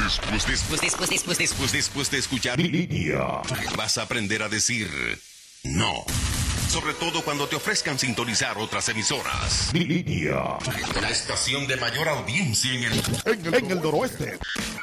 Después de escuchar vas a aprender a decir no. Sobre todo cuando te ofrezcan sintonizar otras emisoras. La estación de mayor audiencia en el noroeste.